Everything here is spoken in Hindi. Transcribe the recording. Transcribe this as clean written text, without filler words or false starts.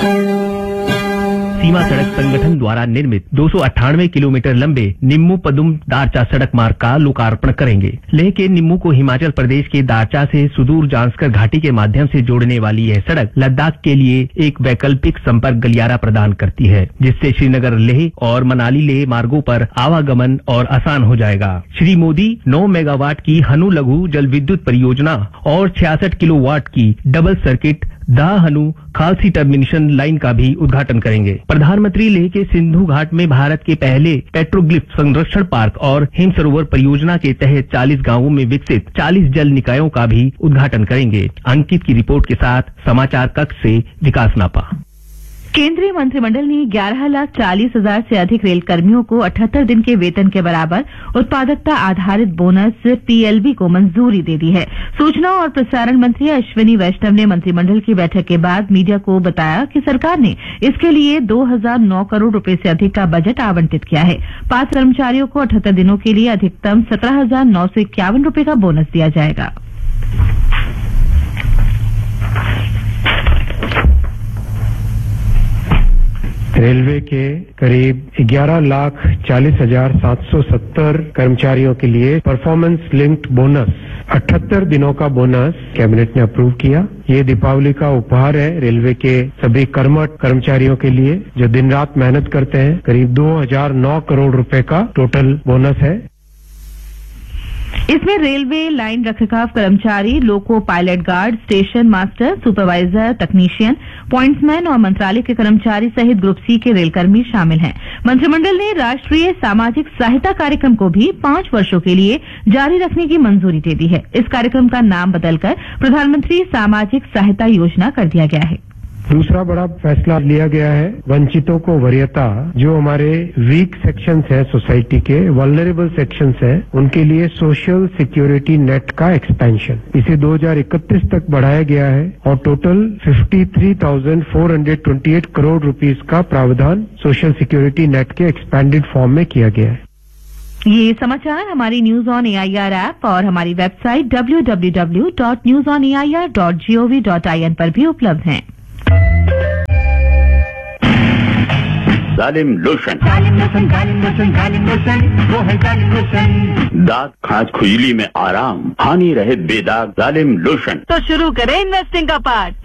सीमा सड़क संगठन द्वारा निर्मित 298 किलोमीटर लंबे निम्मू पदुम दारचा सड़क मार्ग का लोकार्पण करेंगे। लेह के निम्मू को हिमाचल प्रदेश के दारचा से सुदूर जांस्कर घाटी के माध्यम से जोड़ने वाली यह सड़क लद्दाख के लिए एक वैकल्पिक संपर्क गलियारा प्रदान करती है, जिससे श्रीनगर लेह और मनाली लेह मार्गों पर आवागमन और आसान हो जाएगा। श्री मोदी 9 मेगावाट की हनु लघु जल विद्युत परियोजना और 66 किलोवाट की डबल सर्किट दा हनु खालसी टर्मिनेशन लाइन का भी उद्घाटन करेंगे। प्रधानमंत्री लेह के सिंधु घाट में भारत के पहले पेट्रोग्लिफ संरक्षण पार्क और हिम सरोवर परियोजना के तहत 40 गांवों में विकसित 40 जल निकायों का भी उद्घाटन करेंगे। अंकित की रिपोर्ट के साथ समाचार कक्ष से विकास नापा। केंद्रीय मंत्रिमंडल ने 11,40,000 से अधिक रेल कर्मियों को 78 दिन के वेतन के बराबर उत्पादकता आधारित बोनस पीएलबी को मंजूरी दे दी है। सूचना और प्रसारण मंत्री अश्विनी वैष्णव ने मंत्रिमंडल की बैठक के बाद मीडिया को बताया कि सरकार ने इसके लिए 2,009 करोड़ रुपए से अधिक का बजट आवंटित किया है। 5 कर्मचारियों को 78 दिनों के लिए अधिकतम 17,951 रुपए का बोनस दिया जाएगा। रेलवे के करीब 11,40,770 कर्मचारियों के लिए परफॉर्मेंस लिंक्ड बोनस 78 दिनों का बोनस कैबिनेट ने अप्रूव किया। ये दीपावली का उपहार है रेलवे के सभी कर्मठ कर्मचारियों के लिए जो दिन रात मेहनत करते हैं। करीब 2,009 करोड़ रुपए का टोटल बोनस है। इसमें रेलवे लाइन रखरखाव कर्मचारी, loco pilot guard, station master, supervisor, तकनीशियन, पॉइंट्समैन और मंत्रालय के कर्मचारी सहित ग्रुप सी के रेलकर्मी शामिल हैं। मंत्रिमंडल ने राष्ट्रीय सामाजिक सहायता कार्यक्रम को भी 5 वर्षों के लिए जारी रखने की मंजूरी दे दी है। इस कार्यक्रम का नाम बदलकर प्रधानमंत्री सामाजिक सहायता योजना कर दिया गया है। दूसरा बड़ा फैसला लिया गया है वंचितों को वरीयता, जो हमारे वीक सेक्शंस है सोसाइटी के, वल्नरेबल सेक्शंस है, उनके लिए सोशल सिक्योरिटी नेट का एक्सपेंशन इसे 2031 तक बढ़ाया गया है और टोटल 53,428 करोड़ रुपीस का प्रावधान सोशल सिक्योरिटी नेट के एक्सपेंडेड फॉर्म में किया गया है। ये समाचार हमारी न्यूज ऑन एआईआर ऐप और हमारी वेबसाइट www.newsonair.gov.in पर भी उपलब्ध हैं। जालिम लोशन, वो है जालिम लोशन। दांत खांच खुजली में आराम, हानि रहे बेदाग, जालिम लोशन। तो शुरू करें इन्वेस्टिंग का पार्ट।